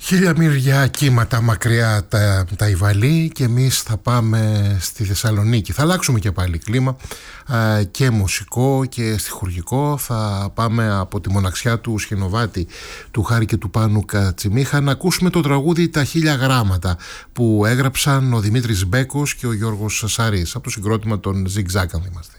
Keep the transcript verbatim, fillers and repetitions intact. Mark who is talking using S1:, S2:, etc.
S1: Χίλια μυριά κύματα μακριά τα, τα Ιβαλή και εμείς θα πάμε στη Θεσσαλονίκη. Θα αλλάξουμε και πάλι κλίμα α, και μουσικό και στιχουργικό. Θα πάμε από τη μοναξιά του Σχηνοβάτη, του Χάρη και του Πάνου Κατσιμίχα να ακούσουμε το τραγούδι «Τα χίλια γράμματα» που έγραψαν ο Δημήτρης Μπέκος και ο Γιώργος Σαρής από το συγκρότημα των Zigzag, αν θυμάστε.